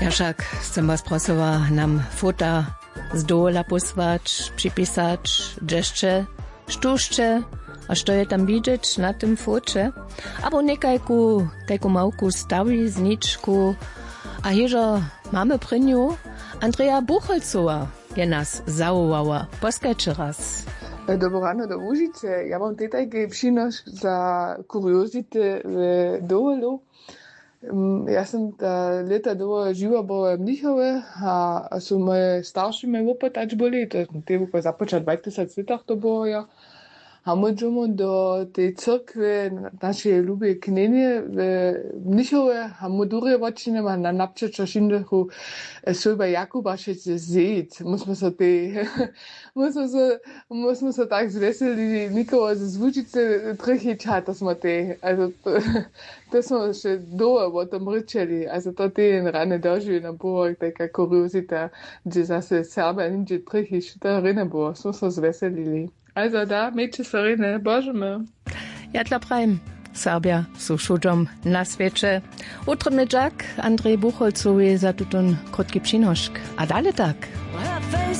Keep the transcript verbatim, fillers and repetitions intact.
Ja však chcem was prosila nam fota z dola posłać, przypisać, deszcze, sztuszcze, a što je tam widzieć na tym focie, albo niekajku, kajku małku stawi zniczku, a jeżo mamy przy niu Andrea Buchholzowa je nas zawołała. Poskajcie raz. Dobro rano do Łužice. Ja mam tutaj przynosz za kuriozity w Dowolu. Ja sam ta leta dole živa bola v Mnichove a, a sú moje starší me opýtať boli, to je započať v dvadsiatich to bolo ja. A môžeme do tej cirkve našej ľubej knenie v Mnichove a modúrie vočine ma na napčečo šindechu Sojba Jakubašec zjeť. Musíme sa tej, musíme sa, musíme sa tak zveseli, nikoho z Łužice trichyčať, to sme tej, also to, to sme ešte dole o tom rečeli, also to tej rane doživi na bohok, taká kuriozita, kde zase Serbia ninže trichyč, to rine bolo, sme sa zveselili. Also da, miejcie sorry, Bożemy. Ja dla prajm. Serbia su šudom na svječe. Utrudny Jack, Andrej Buchholzowi za tutun krótki przynoszk. A dalej tak.